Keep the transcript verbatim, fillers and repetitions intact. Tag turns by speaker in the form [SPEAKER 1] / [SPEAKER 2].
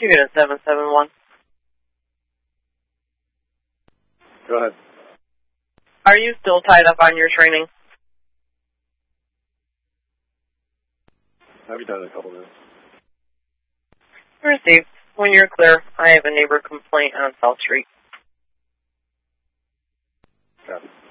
[SPEAKER 1] Unit seven seven one.
[SPEAKER 2] Go ahead.
[SPEAKER 1] Are you still tied up on your training?
[SPEAKER 2] I'll be done in a couple minutes.
[SPEAKER 1] Received. When you're clear, I have a neighbor complaint on South Street.
[SPEAKER 2] Copy.